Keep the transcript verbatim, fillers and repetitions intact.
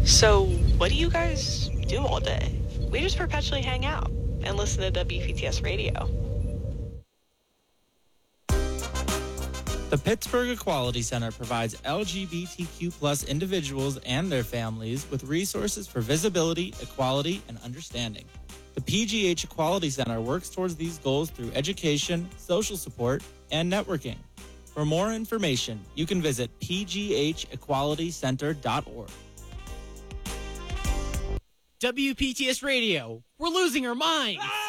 So, what do you guys do all day? We just perpetually hang out and listen to W P T S radio. The Pittsburgh Equality Center provides L G B T Q plus individuals and their families with resources for visibility, equality, and understanding. The P G H Equality Center works towards these goals through education, social support, and networking. For more information, you can visit p g h equality center dot org. W P T S Radio, we're losing our minds.